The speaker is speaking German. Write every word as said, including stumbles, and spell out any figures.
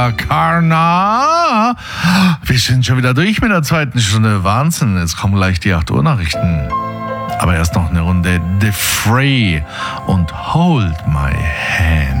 Karna. Wir sind schon wieder durch mit der zweiten Stunde. Wahnsinn, jetzt kommen gleich die acht Uhr Nachrichten. Aber erst noch eine Runde The Fray und Hold My Hand.